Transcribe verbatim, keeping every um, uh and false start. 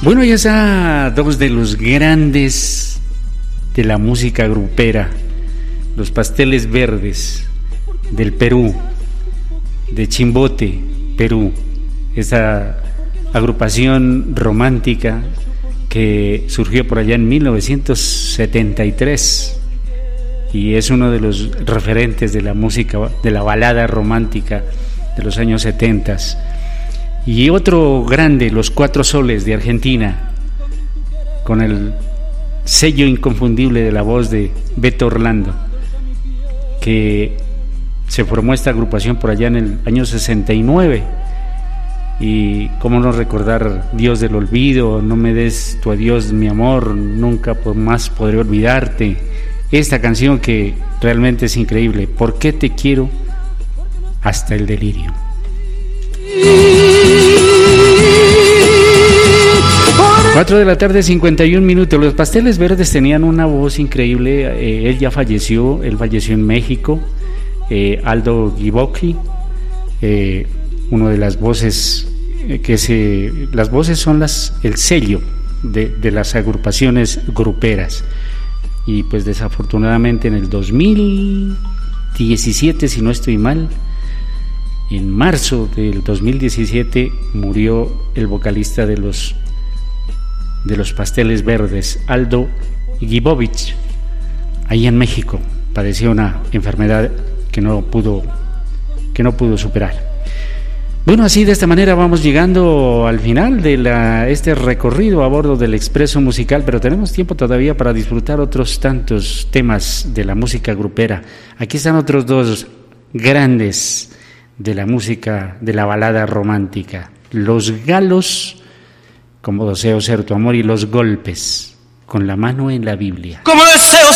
Bueno, ya está dos de los grandes de la música grupera, los Pasteles Verdes del Perú, de Chimbote, Perú, esa agrupación romántica que surgió por allá en mil novecientos setenta y tres y es uno de los referentes de la música, de la balada romántica de los años setenta. Y otro grande, los Cuatro Soles de Argentina, con el sello inconfundible de la voz de Beto Orlando, que se formó esta agrupación por allá en el año sesenta y nueve. Y cómo no recordar Dios del olvido, no me des tu adiós mi amor, nunca más podré olvidarte. Esta canción que realmente es increíble, ¿por qué te quiero hasta el delirio? Cuatro de la tarde, cincuenta y un minutos. Los Pasteles Verdes tenían una voz increíble. Eh, él ya falleció, él falleció en México. Eh, Aldo Gibocchi, eh, uno de las voces eh, que se, las voces son las, el sello de, de las agrupaciones gruperas. Y pues desafortunadamente en el dos mil diecisiete, si no estoy mal, en marzo del dos mil diecisiete murió el vocalista de los de los Pasteles Verdes, Aldo Gibovich, ahí en México. Padecía una enfermedad que no pudo que no pudo superar. Bueno, así de esta manera vamos llegando al final de la, este recorrido a bordo del Expreso Musical, pero tenemos tiempo todavía para disfrutar otros tantos temas de la música grupera. Aquí están otros dos grandes de la música, de la balada romántica, Los Galos, como deseo ser tu amor, y Los Golpes, con la mano en la Biblia. Como deseo